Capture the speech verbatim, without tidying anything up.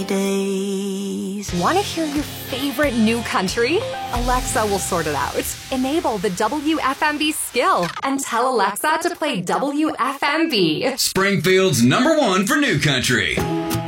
days. Want to hear your favorite new country? Alexa will sort it out. Enable the W F M B skill and tell Alexa to play W F M B. Springfield's number one for new country.